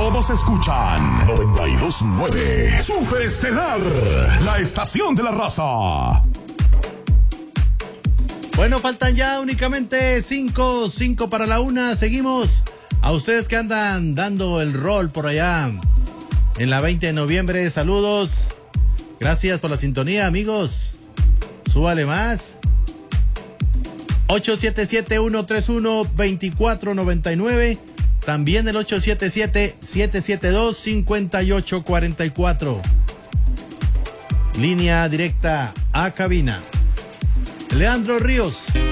Todos escuchan 92.9 Super Estelar, la estación de la raza. Bueno, faltan ya únicamente 5 para la 1. Seguimos. A ustedes que andan dando el rol por allá en la 20 de noviembre, saludos. Gracias por la sintonía, amigos. Súbale más. 877-131-2499. También el 877-772-5844. Línea directa a cabina. Leandro Ríos.